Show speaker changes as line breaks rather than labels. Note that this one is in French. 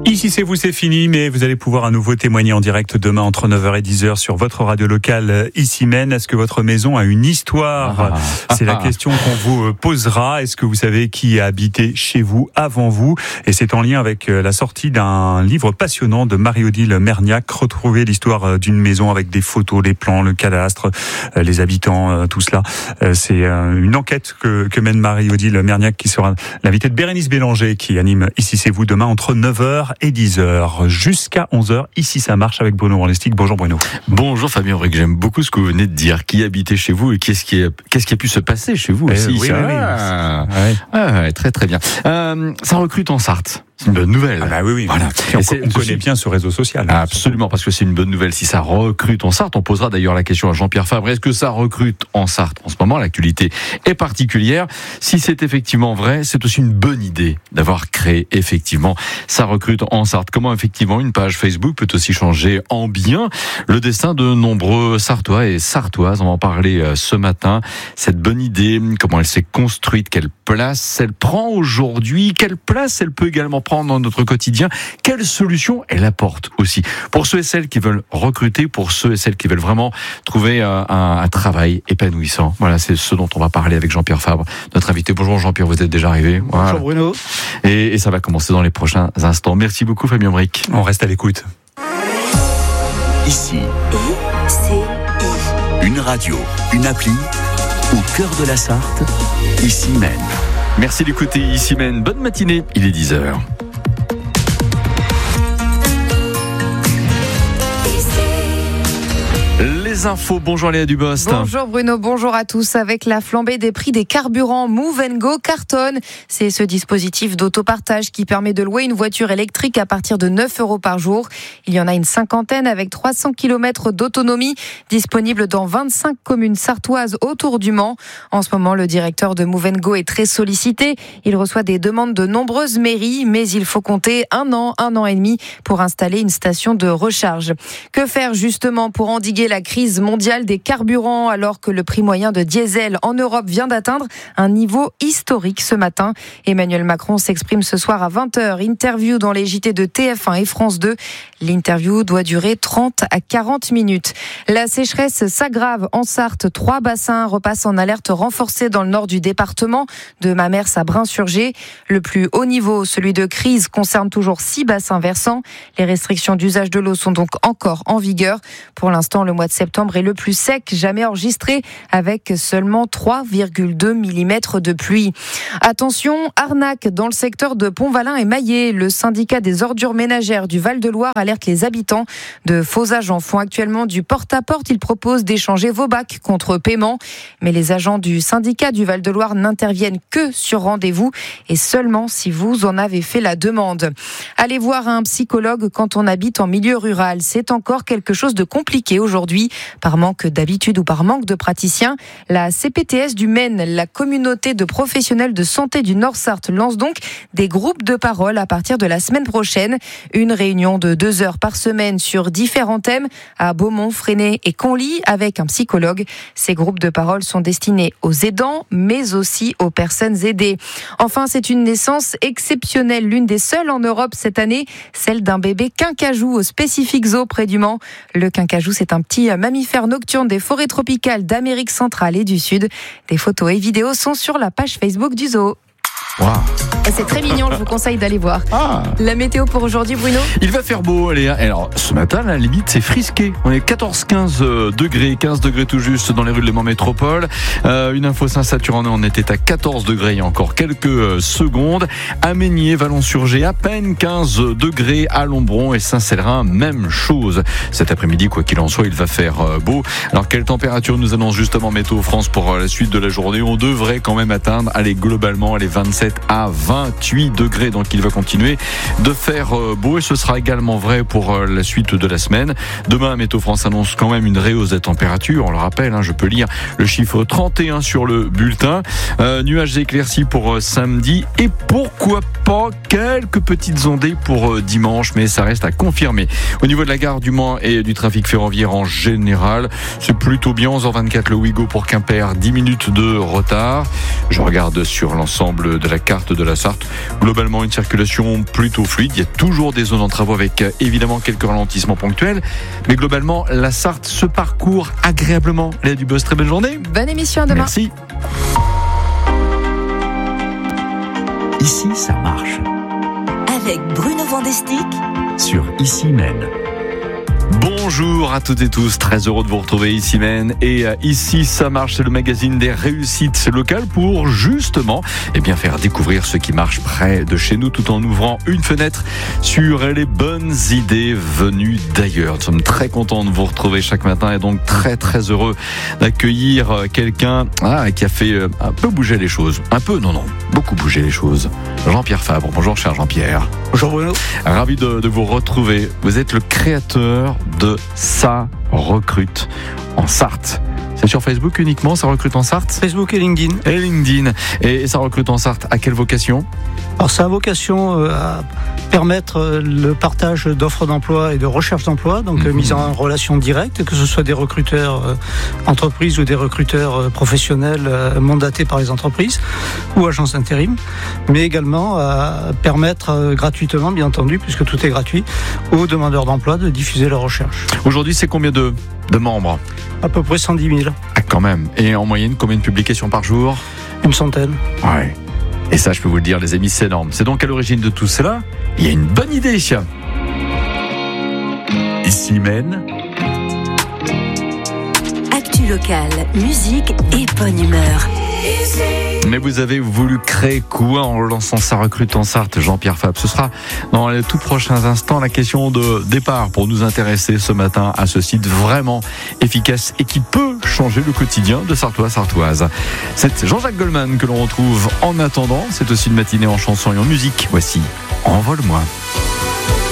Ici c'est vous, c'est fini, mais vous allez pouvoir à nouveau témoigner en direct demain entre 9h et 10h sur votre radio locale Issy-Mène. Est-ce que votre maison a une histoire ? C'est la question qu'on vous posera. Est-ce que vous savez qui a habité chez vous avant vous ? Et c'est en lien avec la sortie d'un livre passionnant de Marie-Odile Merniac. Retrouver l'histoire d'une maison avec des photos, les plans, le cadastre, les habitants, tout cela. C'est une enquête que mène Marie-Odile Merniac qui sera l'invitée de Bérénice Bélanger qui anime Ici c'est vous demain entre 9h et 10h jusqu'à 11h. Ici ça marche avec Bruno Rollestic. Bonjour Bruno.
Bonjour Fabien Auric, j'aime beaucoup ce que vous venez de dire. Qui habitait chez vous et qu'est-ce qui a pu se passer chez vous aussi.
Oui.
Très très bien. Ça recrute en Sarthe. C'est une bonne nouvelle.
Ah bah oui.
Voilà.
On connaît bien ce réseau social.
Absolument, parce que c'est une bonne nouvelle. Si ça recrute en Sarthe, on posera d'ailleurs la question à Jean-Pierre Fabre. Est-ce que ça recrute en Sarthe ? En ce moment, l'actualité est particulière. Si c'est effectivement vrai, c'est aussi une bonne idée d'avoir créé effectivement ça recrute en Sarthe. Comment effectivement une page Facebook peut aussi changer en bien le destin de nombreux Sartois et Sartoises. On va en parler ce matin. Cette bonne idée, comment elle s'est construite, quelle place elle prend aujourd'hui, quelle place elle peut également prendre dans notre quotidien, quelles solutions elle apporte aussi pour ceux et celles qui veulent recruter, pour ceux et celles qui veulent vraiment trouver un travail épanouissant. Voilà, c'est ce dont on va parler avec Jean-Pierre Fabre, notre invité. Bonjour Jean-Pierre, vous êtes déjà arrivé. Voilà.
Bonjour Bruno.
Et ça va commencer dans les prochains instants. Merci beaucoup Fabien Auric.
On reste à l'écoute.
Ici, une radio, une appli, au cœur de la Sarthe, Issy-Mène.
Merci d'écouter Issy-Mène. Bonne matinée, il est 10h. Les infos, bonjour Léa Dubost.
Bonjour Bruno, bonjour à tous. Avec la flambée des prix des carburants, Move & Go cartonne. C'est ce dispositif d'autopartage qui permet de louer une voiture électrique à partir de 9 € par jour. Il y en a une cinquantaine avec 300 km d'autonomie, disponible dans 25 communes sartoises autour du Mans. En ce moment, le directeur de Move & Go est très sollicité. Il reçoit des demandes de nombreuses mairies, mais il faut compter un an et demi pour installer une station de recharge. Que faire justement pour endiguer la crise mondiale des carburants alors que le prix moyen de diesel en Europe vient d'atteindre un niveau historique ce matin? Emmanuel Macron s'exprime ce soir à 20h. Interview dans les JT de TF1 et France 2. L'interview doit durer 30 à 40 minutes. La sécheresse s'aggrave en Sarthe. 3 bassins repassent en alerte renforcée dans le nord du département, de Mamers à Brin-sur-Gers. Le plus haut niveau, celui de crise, concerne toujours 6 bassins versants. Les restrictions d'usage de l'eau sont donc encore en vigueur. Pour l'instant, le mois de septembre est le plus sec jamais enregistré, avec seulement 3,2 mm de pluie. Attention, arnaque dans le secteur de Pont-Valin et Maillé. Le syndicat des ordures ménagères du Val-de-Loire alerte les habitants. De faux agents font actuellement du porte-à-porte. Ils proposent d'échanger vos bacs contre paiement. Mais les agents du syndicat du Val-de-Loire n'interviennent que sur rendez-vous et seulement si vous en avez fait la demande. Allez voir un psychologue quand on habite en milieu rural. C'est encore quelque chose de compliqué aujourd'hui. Par manque d'habitude ou par manque de praticiens, la CPTS du Maine, la communauté de professionnels de santé du Nord-Sarthe, lance donc des groupes de parole à partir de la semaine prochaine. Une réunion de 2 heures par semaine sur différents thèmes à Beaumont, Fresnay et Conly avec un psychologue. Ces groupes de parole sont destinés aux aidants, mais aussi aux personnes aidées. Enfin, c'est une naissance exceptionnelle, l'une des seules en Europe cette année, celle d'un bébé quincajou au Spécifique Zoo près du Mans. Le quincajou, c'est un petit mammifère nocturne des forêts tropicales d'Amérique centrale et du Sud. Des photos et vidéos sont sur la page Facebook du zoo.
Wow.
Et c'est très mignon, je vous conseille d'aller voir. La météo pour aujourd'hui, Bruno ?
Il va faire beau, allez. Alors, ce matin, la limite, c'est frisqué. On est 14-15 degrés, 15 degrés tout juste dans les rues de Mans Métropole. Une info Saint-Saturnin, on était à 14 degrés il y a encore quelques secondes. À Meignier, Vallon-sur-Gers, à peine 15 degrés. À Lombron et Saint-Célerin, même chose. Cet après-midi, quoi qu'il en soit, il va faire beau. Alors, quelle température nous annonce justement Météo France pour la suite de la journée ? On devrait quand même atteindre, globalement, les 27 à 28 degrés. Donc il va continuer de faire beau et ce sera également vrai pour la suite de la semaine. Demain, Météo France annonce quand même une rehausse des températures. On le rappelle, je peux lire le chiffre 31 sur le bulletin. Nuages éclaircis pour samedi et pourquoi pas quelques petites ondées pour dimanche, mais ça reste à confirmer. Au niveau de la gare du Mans et du trafic ferroviaire en général, c'est plutôt bien. 11h24 le Ouigo pour Quimper, 10 minutes de retard. Je regarde sur l'ensemble de la la carte de la Sarthe. Globalement, une circulation plutôt fluide. Il y a toujours des zones en travaux avec évidemment quelques ralentissements ponctuels. Mais globalement, la Sarthe se parcourt agréablement. Léa Dubos, très bonne journée.
Bonne émission, à demain.
Merci.
Ici, ça marche.
Avec Bruno Vandestick
Sur Ici Même.
Bonjour à toutes et tous, très heureux de vous retrouver ici même. Et ici ça marche, c'est le magazine des réussites locales pour justement faire découvrir ce qui marche près de chez nous tout en ouvrant une fenêtre sur les bonnes idées venues d'ailleurs. Nous sommes très contents de vous retrouver chaque matin et donc très très heureux d'accueillir quelqu'un qui a fait un peu bouger les choses. Un peu, non, beaucoup bouger les choses. Jean-Pierre Fabre, bonjour cher Jean-Pierre.
Bonjour Bruno.
Ravi de vous retrouver. Vous êtes le créateur de Ça Recrute en Sarthe. C'est sur Facebook uniquement, Ça Recrute en Sarthe ?
Facebook et LinkedIn.
Et LinkedIn. Et Ça Recrute en Sarthe, à quelle vocation ?
Alors ça a vocation à permettre le partage d'offres d'emploi et de recherche d'emploi, donc mise en relation directe, que ce soit des recruteurs entreprises ou des recruteurs professionnels mandatés par les entreprises ou agences d'intérim, mais également à permettre gratuitement, bien entendu, puisque tout est gratuit, aux demandeurs d'emploi de diffuser leurs recherches.
Aujourd'hui, c'est combien de membres ?
À peu près 110 000.
Ah, quand même. Et en moyenne, combien de publications par jour ?
Une centaine.
Ouais. Et ça, je peux vous le dire, les amis, c'est énorme. C'est donc à l'origine de tout cela, il y a une bonne idée.
Ici Même.
Actu locale, musique et bonne humeur.
Mais vous avez voulu créer quoi en lançant Ça Recrute en Sarthe, Jean-Pierre Fabre ? Ce sera dans les tout prochains instants la question de départ pour nous intéresser ce matin à ce site vraiment efficace et qui peut changer le quotidien de Sartois, Sartoises. C'est Jean-Jacques Goldman que l'on retrouve en attendant. C'est aussi une matinée en chanson et en musique. Voici Envole-moi.